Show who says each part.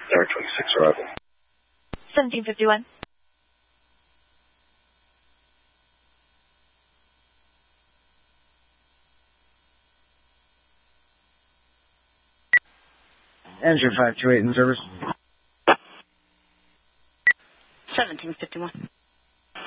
Speaker 1: Tower 26 arrival.
Speaker 2: 1751.
Speaker 3: Engine 528 in service.
Speaker 2: 1751.